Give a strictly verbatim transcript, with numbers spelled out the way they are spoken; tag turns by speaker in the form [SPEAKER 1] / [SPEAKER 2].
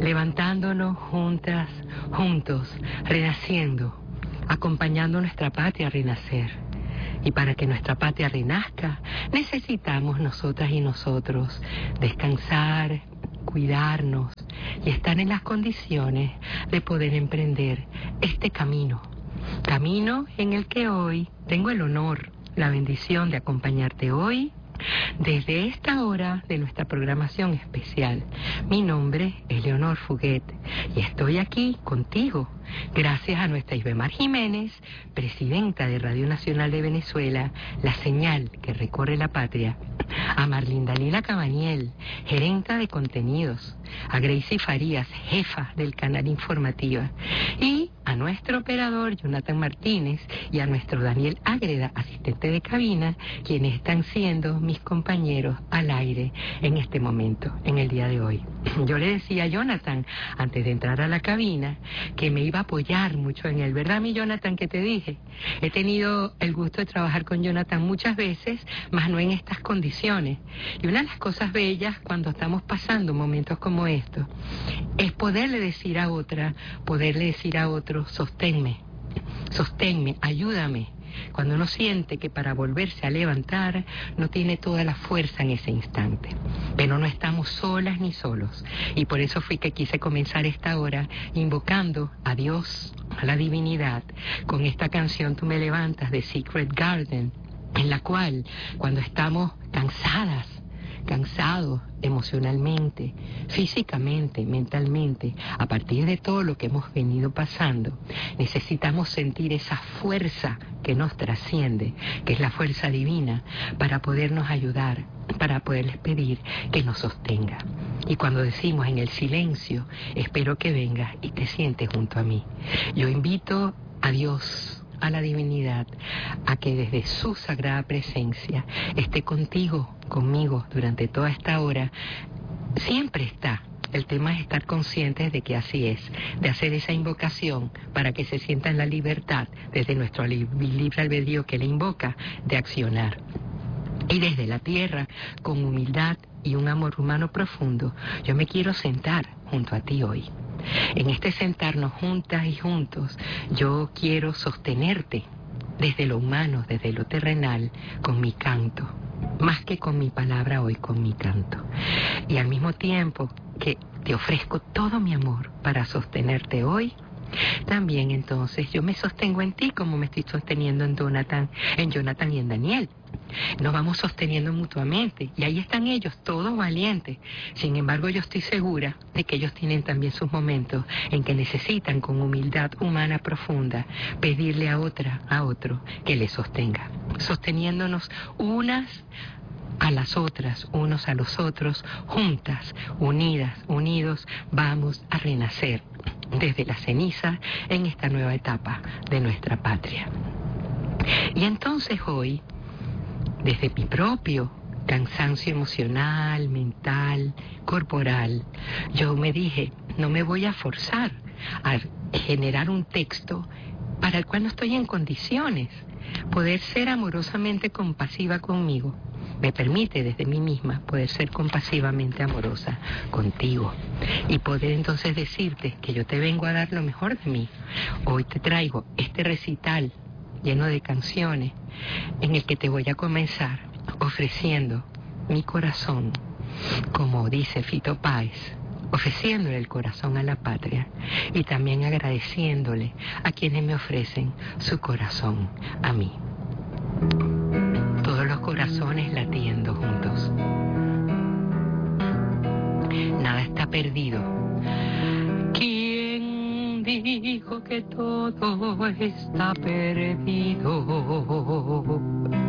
[SPEAKER 1] levantándonos juntas, juntos, renaciendo, acompañando a nuestra patria a renacer. Y para que nuestra patria renazca, necesitamos nosotras y nosotros descansar, cuidarnos y estar en las condiciones de poder emprender este camino. Camino en el que hoy tengo el honor, la bendición de acompañarte hoy desde esta hora de nuestra programación especial. Mi nombre es Leonor Fuguet y estoy aquí contigo gracias a nuestra Ibemar Jiménez, presidenta de Radio Nacional de Venezuela, la señal que recorre la patria, a Marlene Dalila Cabaniel, gerenta de contenidos, a Gracie Farías, jefa del canal Informativa, y a nuestro operador Jonathan Martínez y a nuestro Daniel Ágreda, asistente de cabina, quienes están siendo mis compañeros al aire en este momento, en el día de hoy. Yo le decía a Jonathan, antes de entrar a la cabina, que me iba a apoyar mucho en él. ¿Verdad, mi Jonathan, que te dije? He tenido el gusto de trabajar con Jonathan muchas veces, mas no en estas condiciones. Y una de las cosas bellas cuando estamos pasando momentos como estos es poderle decir a otra, poderle decir a otro, sosténme, sosténme, ayúdame. Cuando uno siente que para volverse a levantar no tiene toda la fuerza en ese instante. Pero no estamos solas ni solos. Y por eso fui que quise comenzar esta hora invocando a Dios, a la divinidad, con esta canción Tú me levantas de Secret Garden, en la cual cuando estamos cansadas, cansados emocionalmente, físicamente, mentalmente, a partir de todo lo que hemos venido pasando, necesitamos sentir esa fuerza que nos trasciende, que es la fuerza divina, para podernos ayudar, para poderles pedir que nos sostenga. Y cuando decimos en el silencio, espero que vengas y te sientes junto a mí. Yo invito a Dios, a la divinidad, a que desde su sagrada presencia esté contigo, conmigo, durante toda esta hora. Siempre está. El tema es estar conscientes de que así es, de hacer esa invocación para que se sienta en la libertad, desde nuestro libre albedrío que le invoca, de accionar. Y desde la tierra, con humildad y un amor humano profundo, yo me quiero sentar junto a ti hoy. En este sentarnos juntas y juntos, yo quiero sostenerte desde lo humano, desde lo terrenal, con mi canto, más que con mi palabra hoy, con mi canto. Y al mismo tiempo que te ofrezco todo mi amor para sostenerte hoy, también entonces yo me sostengo en ti como me estoy sosteniendo en Jonathan, en Jonathan y en Daniel. Nos vamos sosteniendo mutuamente y ahí están ellos, todos valientes. Sin embargo, yo estoy segura de que ellos tienen también sus momentos en que necesitan, con humildad humana profunda, pedirle a otra, a otro, que les sostenga, sosteniéndonos unas a las otras, unos a los otros, juntas, unidas, unidos, vamos a renacer desde la ceniza en esta nueva etapa de nuestra patria. Y entonces hoy, desde mi propio cansancio emocional, mental, corporal, yo me dije, no me voy a forzar a generar un texto para el cual no estoy en condiciones. Poder ser amorosamente compasiva conmigo me permite desde mí misma poder ser compasivamente amorosa contigo y poder entonces decirte que yo te vengo a dar lo mejor de mí. Hoy te traigo este recital lleno de canciones en el que te voy a comenzar ofreciendo mi corazón, como dice Fito Páez, ofreciéndole el corazón a la patria y también agradeciéndole a quienes me ofrecen su corazón a mí. Todos los corazones latiendo juntos. Nada está perdido. ¿Quién dijo que todo está perdido?